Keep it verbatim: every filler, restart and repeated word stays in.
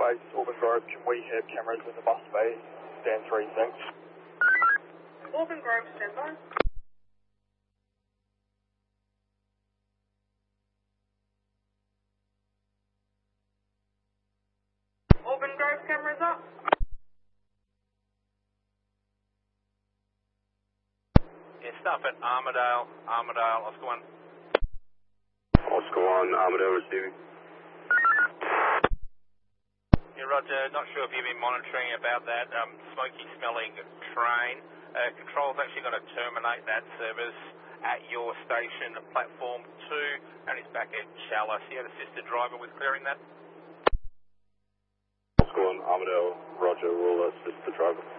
base, Auburn Grove, can we have cameras in the bus bay? Stand three, thanks. Auburn Grove, stand by. Auburn Grove, cameras up. Yeah, stuff at Armidale, Armidale, Oscar one. Oscar one, Armidale receiving. Yeah, Roger, not sure if you've been monitoring about that um, smoky smelling train. Uh, control's actually going to terminate that service at your station, platform two, and it's back at Chalice. You had assisted driver with clearing that? Oscar one, Armidale, Roger, will assist the driver.